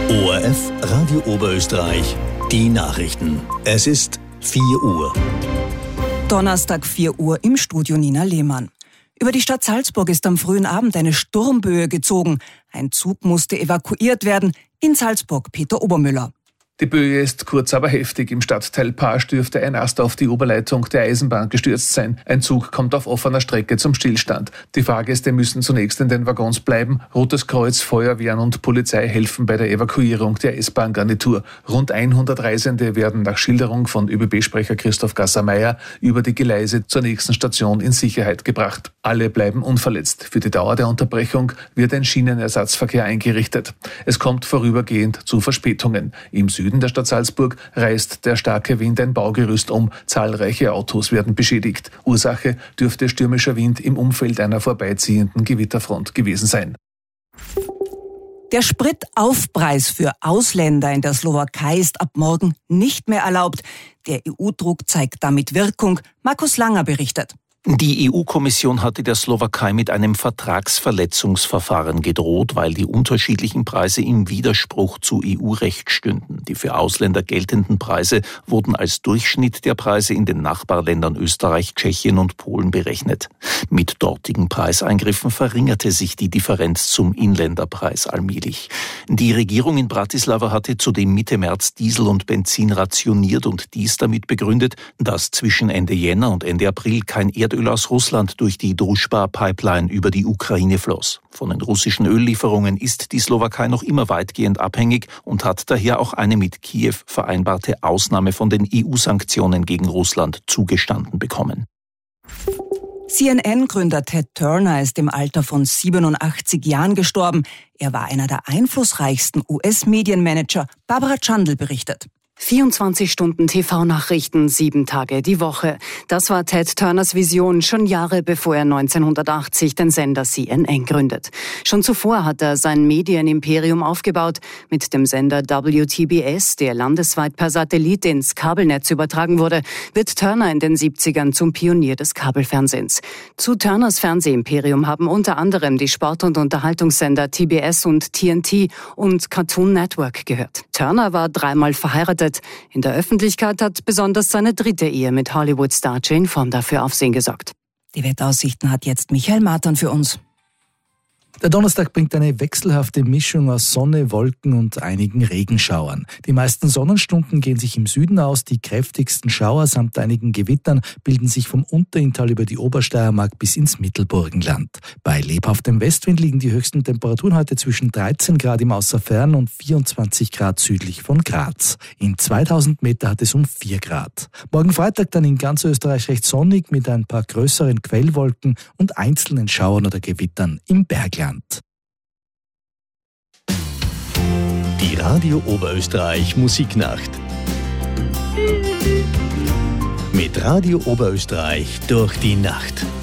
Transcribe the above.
ORF Radio Oberösterreich, die Nachrichten. Es ist 4 Uhr. Donnerstag 4 Uhr im Studio Nina Lehmann. Über die Stadt Salzburg ist am frühen Abend eine Sturmböe gezogen. Ein Zug musste evakuiert werden. In Salzburg Peter Obermüller. Die Böe ist kurz, aber heftig. Im Stadtteil Paasch dürfte ein Ast auf die Oberleitung der Eisenbahn gestürzt sein. Ein Zug kommt auf offener Strecke zum Stillstand. Die Fahrgäste müssen zunächst in den Waggons bleiben. Rotes Kreuz, Feuerwehren und Polizei helfen bei der Evakuierung der S-Bahn-Garnitur. Rund 100 Reisende werden nach Schilderung von ÖBB-Sprecher Christoph Gasser-Meyer über die Gleise zur nächsten Station in Sicherheit gebracht. Alle bleiben unverletzt. Für die Dauer der Unterbrechung wird ein Schienenersatzverkehr eingerichtet. Es kommt vorübergehend zu Verspätungen. Im Süden der Stadt Salzburg reißt der starke Wind ein Baugerüst um. Zahlreiche Autos werden beschädigt. Ursache dürfte stürmischer Wind im Umfeld einer vorbeiziehenden Gewitterfront gewesen sein. Der Spritaufpreis für Ausländer in der Slowakei ist ab morgen nicht mehr erlaubt. Der EU-Druck zeigt damit Wirkung. Markus Langer berichtet. Die EU-Kommission hatte der Slowakei mit einem Vertragsverletzungsverfahren gedroht, weil die unterschiedlichen Preise im Widerspruch zu EU-Recht stünden. Die für Ausländer geltenden Preise wurden als Durchschnitt der Preise in den Nachbarländern Österreich, Tschechien und Polen berechnet. Mit dortigen Preiseingriffen verringerte sich die Differenz zum Inländerpreis allmählich. Die Regierung in Bratislava hatte zudem Mitte März Diesel und Benzin rationiert und dies damit begründet, dass zwischen Ende Jänner und Ende April kein Erdöl aus Russland durch die Družba-Pipeline über die Ukraine floss. Von den russischen Öllieferungen ist die Slowakei noch immer weitgehend abhängig und hat daher auch eine mit Kiew vereinbarte Ausnahme von den EU-Sanktionen gegen Russland zugestanden bekommen. CNN-Gründer Ted Turner ist im Alter von 87 Jahren gestorben. Er war einer der einflussreichsten US-Medienmanager. Barbara Chandl berichtet. 24 Stunden TV-Nachrichten, 7 Tage die Woche. Das war Ted Turners Vision schon Jahre bevor er 1980 den Sender CNN gründet. Schon zuvor hat er sein Medienimperium aufgebaut. Mit dem Sender WTBS, der landesweit per Satellit ins Kabelnetz übertragen wurde, wird Turner in den 70ern zum Pionier des Kabelfernsehens. Zu Turners Fernsehimperium haben unter anderem die Sport- und Unterhaltungssender TBS und TNT und Cartoon Network gehört. Turner war 3-mal verheiratet. In der Öffentlichkeit hat besonders seine 3. Ehe mit Hollywood-Star Jane Fonda für Aufsehen gesorgt. Die Wetteraussichten hat jetzt Michael Martin für uns. Der Donnerstag bringt eine wechselhafte Mischung aus Sonne, Wolken und einigen Regenschauern. Die meisten Sonnenstunden gehen sich im Süden aus. Die kräftigsten Schauer samt einigen Gewittern bilden sich vom Unterinntal über die Obersteiermark bis ins Mittelburgenland. Bei lebhaftem Westwind liegen die höchsten Temperaturen heute zwischen 13 Grad im Außerfern und 24 Grad südlich von Graz. In 2000 Meter hat es um 4 Grad. Morgen Freitag dann in ganz Österreich recht sonnig mit ein paar größeren Quellwolken und einzelnen Schauern oder Gewittern im Bergland. Die Radio Oberösterreich Musiknacht. Mit Radio Oberösterreich durch die Nacht.